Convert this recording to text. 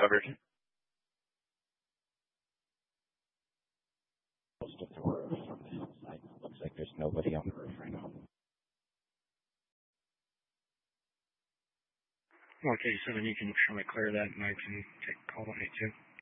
covered. Most of the roof from the outside. Looks like there's nobody on the roof right now. 137, you can try to clear that, and I can take call on it too.